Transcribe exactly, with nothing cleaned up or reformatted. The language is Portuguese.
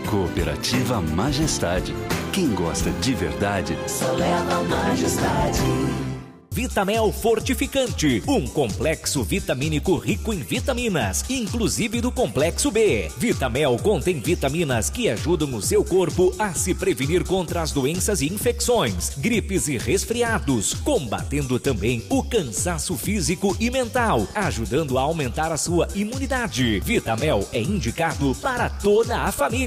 Cooperativa Majestade. Quem gosta de verdade, só leva Majestade. Vitamel Fortificante, um complexo vitamínico rico em vitaminas, inclusive do complexo B. Vitamel contém vitaminas que ajudam o seu corpo a se prevenir contra as doenças e infecções, gripes e resfriados, combatendo também o cansaço físico e mental, ajudando a aumentar a sua imunidade. Vitamel é indicado para toda a família.